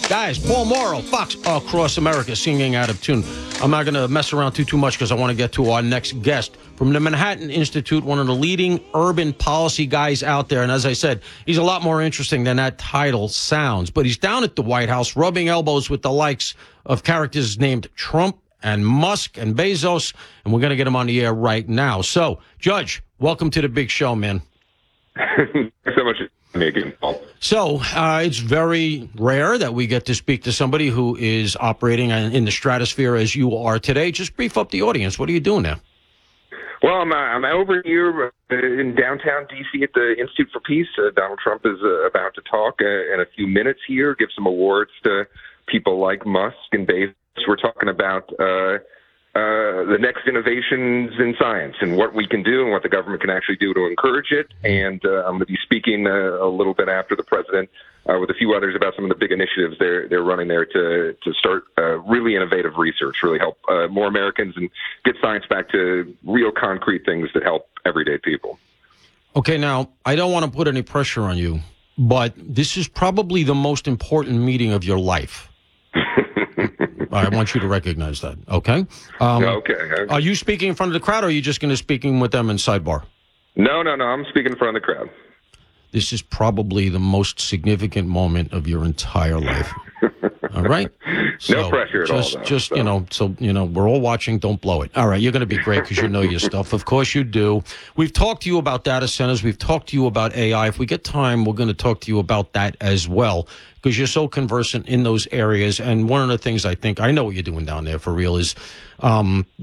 Guys, Paul Morrow, Fox Across America, singing out of tune. I'm not going to mess around too much because I want to get to our next guest from the Manhattan Institute, one of the leading urban policy guys out there. And as I said, he's a lot more interesting than that title sounds. But he's down at the White House rubbing elbows with the likes of characters named Trump and Musk and Bezos. And we're going to get him on the air right now. So, Judge, welcome to the big show, man. Thanks so much. So it's very rare that we get to speak to somebody who is operating in the stratosphere as you are today. Just brief up the audience. What are you doing now? Well, I'm over here in downtown D.C. at the Institute for Peace. Donald Trump is about to talk in a few minutes here, give some awards to people like Musk and Bezos. We're talking about the next innovations in science and what we can do and what the government can actually do to encourage it. And I'm going to be speaking a little bit after the president with a few others about some of the big initiatives they're running there to start really innovative research, really help more Americans and get science back to real concrete things that help everyday people. Okay, now, I don't want to put any pressure on you, but this is probably the most important meeting of your life. I want you to recognize that, okay? Okay. Are you speaking in front of the crowd, or are you just going to speaking with them in sidebar? No. I'm speaking in front of the crowd. This is probably the most significant moment of your entire life. All right? No pressure at all. Just we're all watching. Don't blow it. All right, you're going to be great because you know your stuff. Of course you do. We've talked to you about data centers. We've talked to you about AI. If we get time, we're going to talk to you about that as well because you're so conversant in those areas. And one of the things I think, I know what you're doing down there for real is